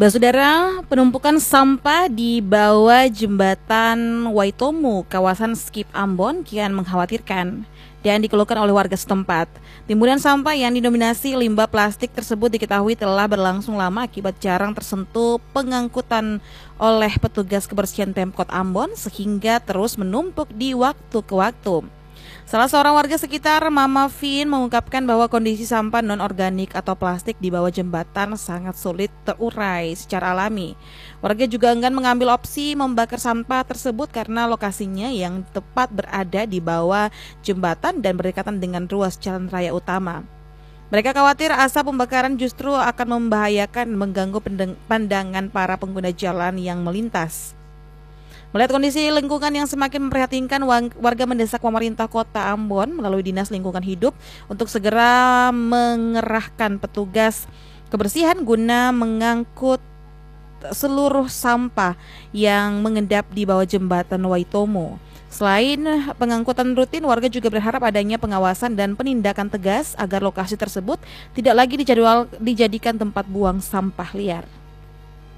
Saudara, penumpukan sampah di bawah jembatan Waitomo, kawasan Skip Ambon, kian mengkhawatirkan dan dikeluhkan oleh warga setempat. Timbunan sampah yang didominasi limbah plastik tersebut diketahui telah berlangsung lama akibat jarang tersentuh pengangkutan oleh petugas kebersihan Pemkot Ambon sehingga terus menumpuk di waktu ke waktu. Salah seorang warga sekitar, Mama Vin, mengungkapkan bahwa kondisi sampah non-organik atau plastik di bawah jembatan sangat sulit terurai secara alami. Warga juga enggan mengambil opsi membakar sampah tersebut karena lokasinya yang tepat berada di bawah jembatan dan berdekatan dengan ruas jalan raya utama. Mereka khawatir asap pembakaran justru akan membahayakan dan mengganggu pandangan para pengguna jalan yang melintas. Melihat kondisi lingkungan yang semakin memprihatinkan, warga mendesak pemerintah kota Ambon melalui Dinas Lingkungan Hidup untuk segera mengerahkan petugas kebersihan guna mengangkut seluruh sampah yang mengendap di bawah jembatan Waitomo. Selain pengangkutan rutin, warga juga berharap adanya pengawasan dan penindakan tegas agar lokasi tersebut tidak lagi dijadikan tempat buang sampah liar.